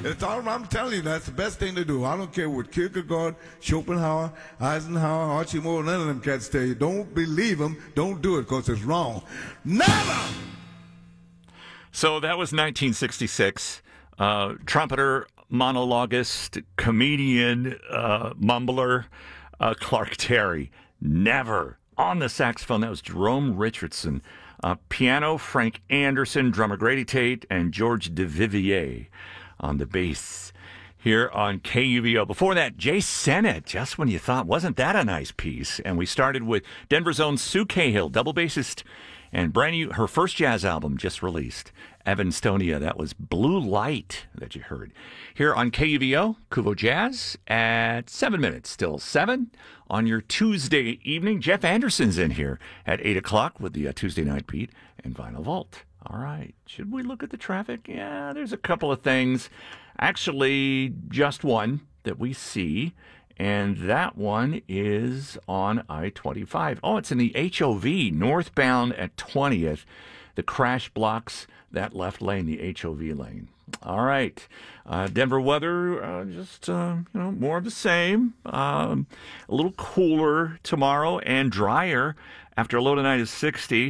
I'm telling you, that's the best thing to do. I don't care what Kierkegaard, Schopenhauer, Eisenhower, Archie Moore, none of them cats tell you. Don't believe them. Don't do it because it's wrong. Never! So that was 1966. Trumpeter, monologuist, comedian, mumbler, Clark Terry. Never. On the saxophone, that was Jerome Richardson. Piano, Frank Anderson. Drummer, Grady Tate. And George DeVivier on the bass here on KUVO. Before that, Jay Sennett, Just When You Thought. Wasn't that a nice piece? And we started with Denver's own Sue Cahill, double bassist, and brand new, her first jazz album just released, Evanstonia. That was Blue Light that you heard here on KUVO, Kuvo Jazz at 7 minutes, still 7 on your Tuesday evening. Jeff Anderson's in here at 8 o'clock with the Tuesday Night Beat and Vinyl Vault. All right. Should we look at the traffic? Yeah, there's a couple of things. Actually, just one that we see, and that one is on I-25. Oh, it's in the HOV, northbound at 20th. The crash blocks that left lane, the HOV lane. All right. Denver weather, just, more of the same. A little cooler tomorrow and drier after a low tonight is 60.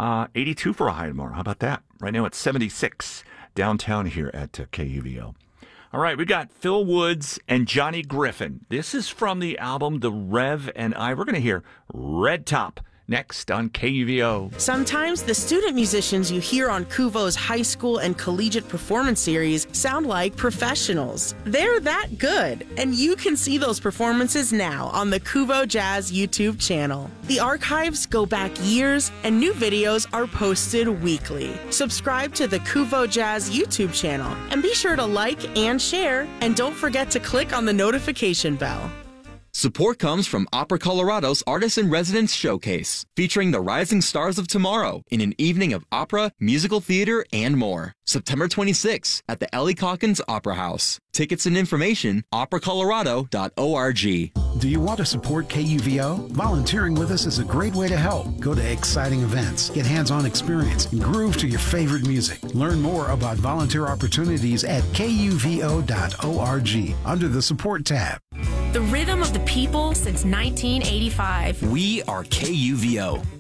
82 for a high tomorrow. How about that? Right now it's 76 downtown here at KUVO. All right, we got Phil Woods and Johnny Griffin. This is from the album The Rev and I. We're going to hear Red Top next on KUVO. Sometimes the student musicians you hear on Kuvo's high school and collegiate performance series sound like professionals. They're that good, and you can see those performances now on the Kuvo Jazz YouTube channel. The archives go back years, and new videos are posted weekly. Subscribe to the Kuvo Jazz YouTube channel, and be sure to like and share, and don't forget to click on the notification bell. Support comes from Opera Colorado's Artist in Residence Showcase, featuring the rising stars of tomorrow in an evening of opera, musical theater, and more. September 26th at the Ellie Calkins Opera House. Tickets and information, operacolorado.org. Do you want to support KUVO? Volunteering with us is a great way to help. Go to exciting events, get hands-on experience, and groove to your favorite music. Learn more about volunteer opportunities at kuvo.org under the Support tab. The rhythm of the people since 1985. We are KUVO.